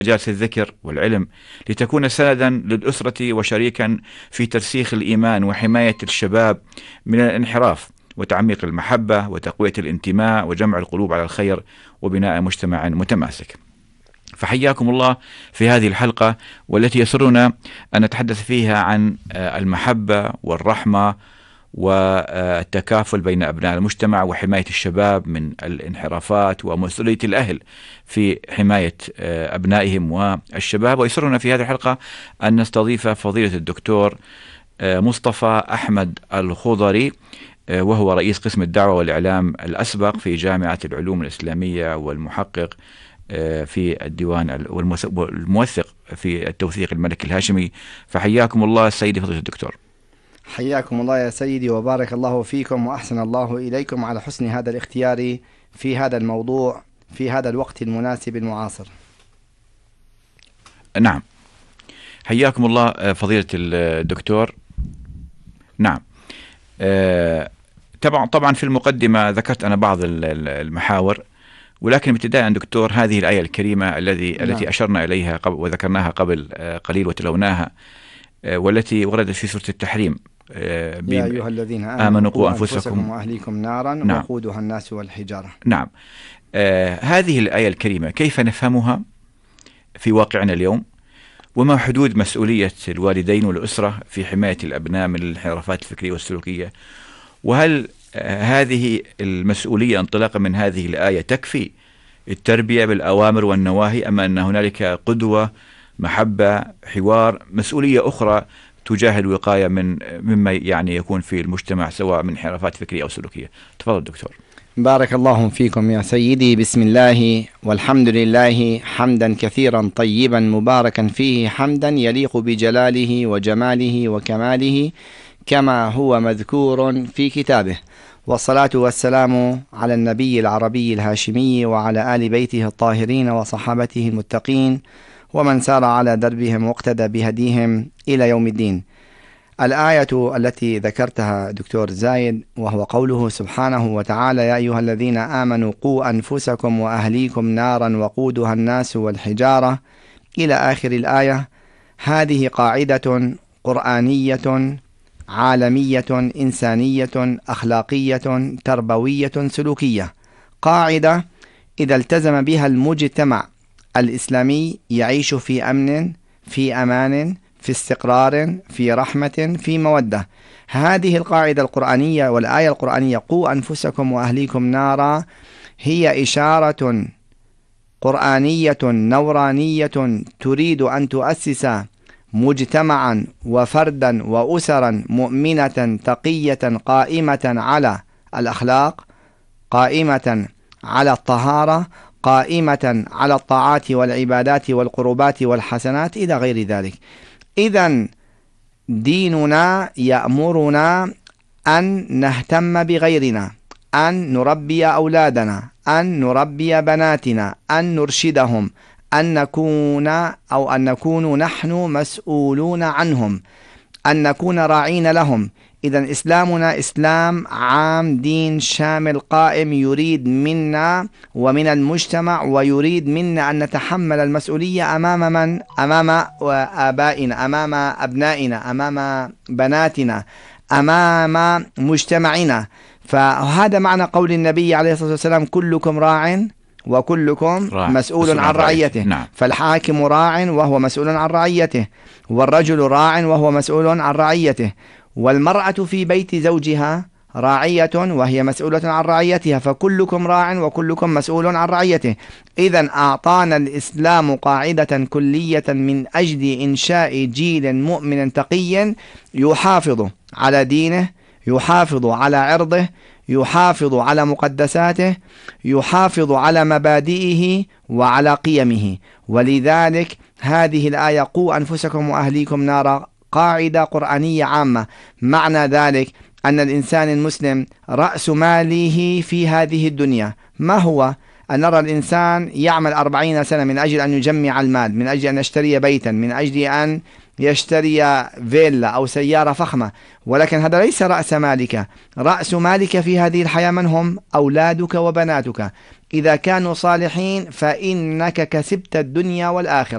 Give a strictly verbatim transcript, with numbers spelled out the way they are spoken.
مجالس الذكر والعلم لتكون سندا للأسرة وشريكا في ترسيخ الإيمان وحماية الشباب من الانحراف وتعميق المحبة وتقوية الانتماء وجمع القلوب على الخير وبناء مجتمع متماسك. فحياكم الله في هذه الحلقة، والتي يسرنا أن نتحدث فيها عن المحبة والرحمة والتكافل بين أبناء المجتمع وحماية الشباب من الانحرافات ومسؤولية الأهل في حماية أبنائهم والشباب. ويسرنا في هذه الحلقة أن نستضيف فضيلة الدكتور مصطفى أحمد الخضري، وهو رئيس قسم الدعوة والإعلام الأسبق في جامعة العلوم الإسلامية والمحقق في الديوان والموثق في التوثيق الملكي الهاشمي. فحياكم الله سيدي فضيلة الدكتور. حياكم الله يا سيدي وبارك الله فيكم وأحسن الله إليكم على حسن هذا الاختيار في هذا الموضوع في هذا الوقت المناسب المعاصر. نعم، حياكم الله فضيلة الدكتور. نعم، طبعا طبعا في المقدمة ذكرت أنا بعض المحاور، ولكن ابتداء دكتور هذه الآية الكريمة الذي نعم. التي أشرنا إليها قبل وذكرناها قبل قليل وتلوناها، والتي وردت في سورة التحريم: يا أيها الذين آمنوا قوا أنفسكم وأهليكم نارا نعم. وقودها الناس والحجارة. نعم، آه هذه الآية الكريمة كيف نفهمها في واقعنا اليوم؟ وما حدود مسؤولية الوالدين والأسرة في حماية الأبناء من الانحرافات الفكرية والسلوكية؟ وهل آه هذه المسؤولية انطلاقا من هذه الآية تكفي التربية بالأوامر والنواهي، أما أن هنالك قدوة، محبة، حوار، مسؤولية أخرى تجاه الوقاية من مما يعني يكون في المجتمع سواء من انحرافات فكرية أو سلوكية؟ تفضل دكتور. بارك الله فيكم يا سيدي. بسم الله والحمد لله حمدا كثيرا طيبا مباركا فيه، حمدا يليق بجلاله وجماله وكماله كما هو مذكور في كتابه، والصلاة والسلام على النبي العربي الهاشمي وعلى آل بيته الطاهرين وصحابته المتقين ومن سار على دربهم واقتدى بهديهم إلى يوم الدين. الآية التي ذكرتها دكتور زايد وهو قوله سبحانه وتعالى: يا أيها الذين آمنوا قوا أنفسكم وأهليكم نارا وقودها الناس والحجارة إلى آخر الآية. هذه قاعدة قرآنية عالمية إنسانية أخلاقية تربوية سلوكية، قاعدة إذا التزم بها المجتمع الإسلامي يعيش في أمن، في أمان، في استقرار، في رحمة، في مودة. هذه القاعدة القرآنية والآية القرآنية: قوا أنفسكم وأهليكم نارا، هي إشارة قرآنية نورانية تريد أن تؤسس مجتمعا وفردا وأسرا مؤمنة تقية قائمة على الأخلاق، قائمة على الطهارة، قائمة على الطاعات والعبادات والقربات والحسنات إلى غير ذلك. إذن ديننا يأمرنا أن نهتم بغيرنا، أن نربي أولادنا، أن نربي بناتنا، أن نرشدهم، أن نكون أو أن نكون نحن مسؤولون عنهم، أن نكون راعين لهم. إذن إسلامنا إسلام عام، دين شامل قائم، يريد منا ومن المجتمع ويريد منا أن نتحمل المسؤولية أمام من؟ أمام آبائنا، أمام أبنائنا، أمام بناتنا، أمام مجتمعنا. فهذا معنى قول النبي عليه الصلاة والسلام: كلكم راع وكلكم راع. مسؤول عن رعيته. نعم. فالحاكم راع وهو مسؤول عن رعيته، والرجل راع وهو مسؤول عن رعيته، والمرأة في بيت زوجها راعية وهي مسؤولة عن رعيتها، فكلكم راع وكلكم مسؤول عن رعيته. إذن أعطانا الإسلام قاعدة كلية من أجل إنشاء جيل مؤمن تقي يحافظ على دينه، يحافظ على عرضه، يحافظ على مقدساته، يحافظ على مبادئه وعلى قيمه. ولذلك هذه الآية: قوا أنفسكم وأهليكم نارا، قاعدة قرآنية عامة. معنى ذلك أن الإنسان المسلم رأس ماله في هذه الدنيا ما هو؟ أن نرى الإنسان يعمل أربعين سنة من أجل أن يجمع المال، من أجل أن يشتري بيتا، من أجل أن يشتري فيلا أو سيارة فخمة، ولكن هذا ليس رأس مالك. رأس مالك في هذه الحياة من هم؟ أولادك وبناتك. إذا كانوا صالحين فإنك كسبت الدنيا والآخرة.